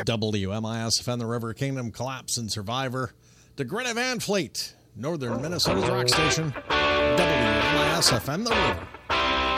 WMIS FM, the River Kingdom Collapse and Survivor. To Greta Van Fleet, Northern Minnesota's rock station. WMIS FM, the River.